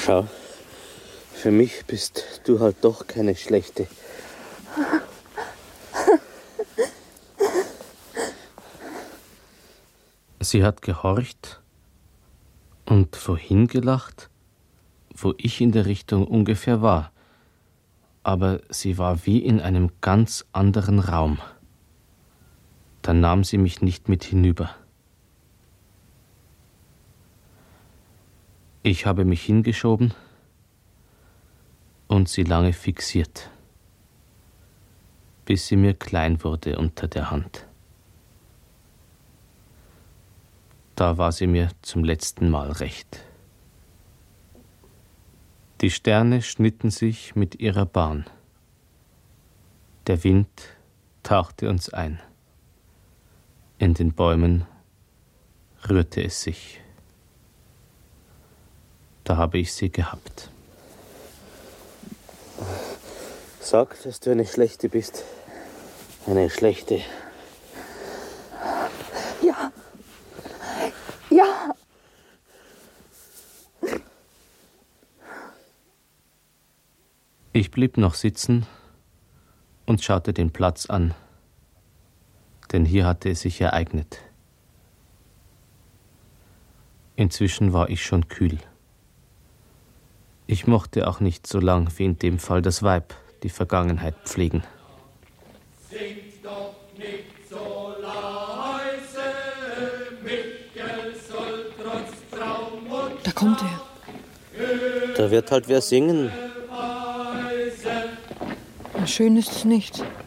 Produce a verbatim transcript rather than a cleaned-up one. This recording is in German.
Schau, für mich bist du halt doch keine schlechte. Sie hat gehorcht und vorhin gelacht, wo ich in der Richtung ungefähr war. Aber sie war wie in einem ganz anderen Raum. Dann nahm sie mich nicht mit hinüber. Ich habe mich hingeschoben und sie lange fixiert, bis sie mir klein wurde unter der Hand. Da war sie mir zum letzten Mal recht. Die Sterne schnitten sich mit ihrer Bahn. Der Wind tauchte uns ein. In den Bäumen rührte es sich. Da habe ich sie gehabt. Sag, dass du eine Schlechte bist. Eine Schlechte. Ja. Ja. Ich blieb noch sitzen und schaute den Platz an, denn hier hatte es sich ereignet. Inzwischen war ich schon kühl. Ich mochte auch nicht so lang wie in dem Fall das Weib die Vergangenheit pflegen. Singt doch nicht so leise, Michael soll trotz Traum und Da kommt er. Da wird halt wer singen. Schön ist es nicht.